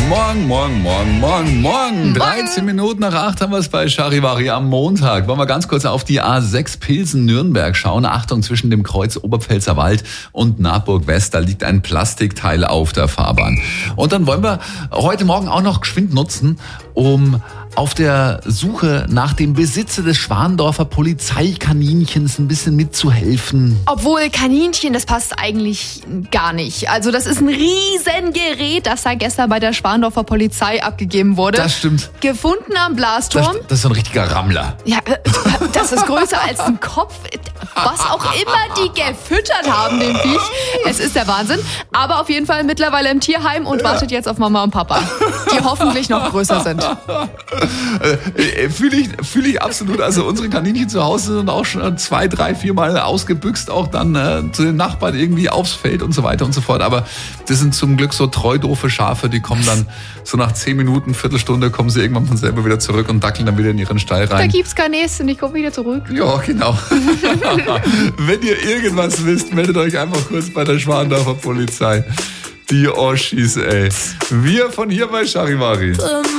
Morgen. 13 Minuten nach 8 haben wir es bei Charivari am Montag. Wollen wir ganz kurz auf die A6 Pilsen-Nürnberg schauen. Achtung, zwischen dem Kreuz Oberpfälzer Wald und Naburg West, da liegt ein Plastikteil auf der Fahrbahn. Und dann wollen wir heute Morgen auch noch geschwind nutzen, um auf der Suche nach dem Besitzer des Schwandorfer Polizeikaninchens ein bisschen mitzuhelfen. Obwohl Kaninchen, das passt eigentlich gar nicht. Also das ist ein Riesengerät, das da gestern bei der Schwandorfer Polizei abgegeben wurde. Das stimmt. Gefunden am Blasturm. Das ist so ein richtiger Rammler. Ja, das ist größer als ein Kopf. Was auch immer die gefüttert haben, dem Viech. Es ist der Wahnsinn. Aber auf jeden Fall mittlerweile im Tierheim und wartet jetzt auf Mama und Papa, die hoffentlich noch größer sind. Fühle ich absolut. Also unsere Kaninchen zu Hause sind auch schon 2, 3, 4 Mal ausgebüxt, auch dann zu den Nachbarn irgendwie aufs Feld und so weiter und so fort. Aber das sind zum Glück so treu doofe Schafe, die kommen dann so nach 10 Minuten, Viertelstunde, kommen sie irgendwann von selber wieder zurück und dackeln dann wieder in ihren Stall rein. Da gibt's kein Nächsten, ich komme wieder zurück. Ja, genau. Wenn ihr irgendwas wisst, meldet euch einfach kurz bei der Schwandorfer Polizei. Die Oschis, ey. Wir von hier bei Charivari.